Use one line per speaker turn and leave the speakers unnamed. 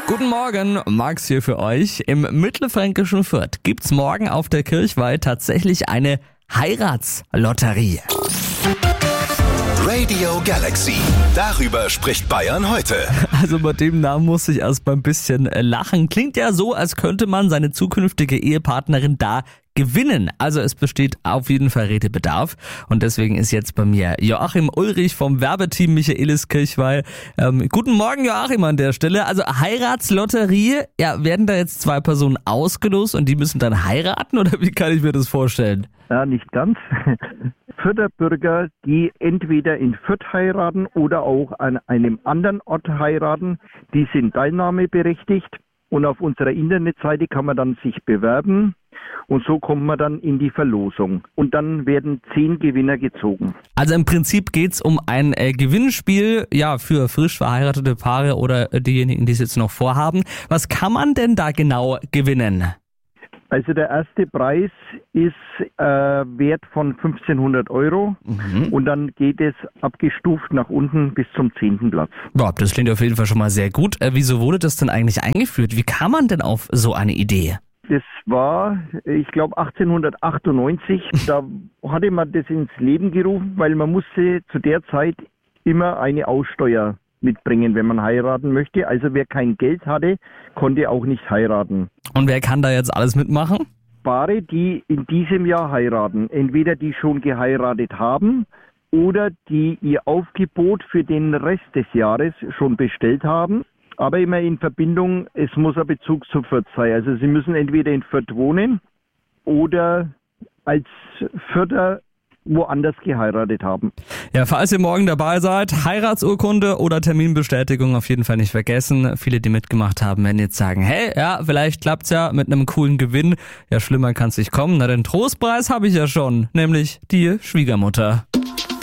Guten Morgen, Max hier für euch. Im mittelfränkischen Fürth gibt's morgen auf der Kirchweih tatsächlich eine Heiratslotterie.
Radio Galaxy. Darüber spricht Bayern heute.
Also bei dem Namen muss ich erst mal ein bisschen lachen. Klingt ja so, als könnte man seine zukünftige Ehepartnerin da gewinnen. Also es besteht auf jeden Fall Redebedarf. Und deswegen ist jetzt bei mir Joachim Ulrich vom Werbeteam Michaelis Kirchweih. Guten Morgen Joachim an der Stelle. Also Heiratslotterie, ja, werden da jetzt 2 Personen ausgelost und die müssen dann heiraten oder wie kann ich mir das vorstellen?
Ja, nicht ganz. Fürther Bürger, die entweder in Fürth heiraten oder auch an einem anderen Ort heiraten, die sind teilnahmeberechtigt. Und auf unserer Internetseite kann man dann sich bewerben. Und so kommt man dann in die Verlosung. Und dann werden 10 Gewinner gezogen.
Also im Prinzip geht's um ein Gewinnspiel, ja, für frisch verheiratete Paare oder diejenigen, die es jetzt noch vorhaben. Was kann man denn da genau gewinnen?
Also der erste Preis ist Wert von 1.500 Euro und dann geht es abgestuft nach unten bis zum 10. Platz.
Boah, das klingt auf jeden Fall schon mal sehr gut. Wieso wurde das denn eigentlich eingeführt? Wie kam man denn auf so eine Idee?
Das war, ich glaube, 1898. Da hatte man das ins Leben gerufen, weil man musste zu der Zeit immer eine Aussteuer mitbringen, wenn man heiraten möchte. Also wer kein Geld hatte, konnte auch nicht heiraten.
Und wer kann da jetzt alles mitmachen?
Paare, die in diesem Jahr heiraten, entweder die schon geheiratet haben oder die ihr Aufgebot für den Rest des Jahres schon bestellt haben. Aber immer in Verbindung, es muss ein Bezug zu Fürth sein. Also sie müssen entweder in Fürth wohnen oder als Fürther woanders geheiratet haben.
Ja, falls ihr morgen dabei seid, Heiratsurkunde oder Terminbestätigung auf jeden Fall nicht vergessen. Viele, die mitgemacht haben, werden jetzt sagen, hey, ja, vielleicht klappt's ja mit einem coolen Gewinn. Ja, schlimmer kann's nicht kommen. Na, den Trostpreis habe ich ja schon, nämlich die Schwiegermutter.